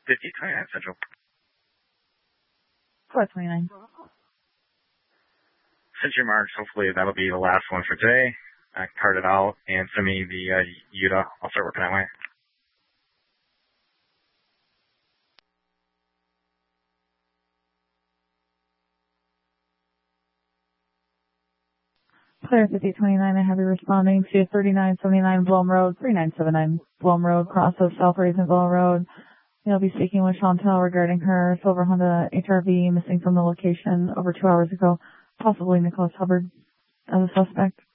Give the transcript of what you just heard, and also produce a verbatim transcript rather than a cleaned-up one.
fifty twenty-nine Central. four twenty-nine. Century Marks, hopefully that'll be the last one for today. I can card it out and send me the uh, U T A. I'll start working that way. Clear fifty twenty-nine, I have you responding to thirty-nine seventy-nine Blom Road, thirty-nine seventy-nine Blom Road, cross of South Raisonville Road. You'll be speaking with Chantel regarding her silver Honda H R V missing from the location over two hours ago, possibly Nicholas Hubbard as a suspect.